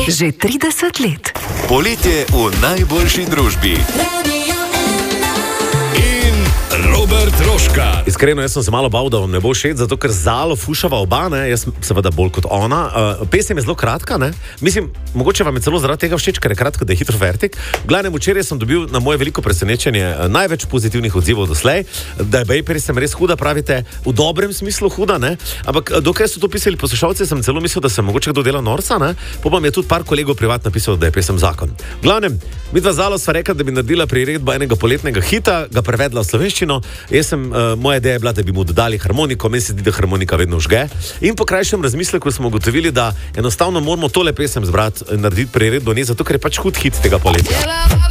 Že 30 let. Poletje v najboljši družbi. In Robert Roškar. Iskreno, jaz sem se malo bal, da vam ne bo všeč, zato ker Zalo fušava oba, ne, jaz seveda bolj kot ona. Pesem je zelo kratka, ne. Mislim, mogoče vam je celo zaradi tega všeč, ker je kratka, da je hitro vertik. V glavnem, včeraj sem dobil na moje veliko presenečenje največ pozitivnih odzivov doslej, da je pesem res huda, pravite, v dobrem smislu huda, ne. Ampak dokaj so to pisali poslušalci, sem celo mislil, da se mogoče kdo dela norca, ne. Potem je tudi par kolegov privat napisal, da je pesem zakon. V glavnem, midva Zalo sva rekla, da bi naredila priredbo enega poletnega hita, ga prevedla v slovenščino. Moja ideja je bila, da bi mu dodali harmoniko, meni se zdi, da harmonika vedno žge. In po krajšem razmisleku smo ugotovili, da enostavno moramo tole pesem zbrati, narediti priredbo, ne zato, ker je pač hud hit tega poletja.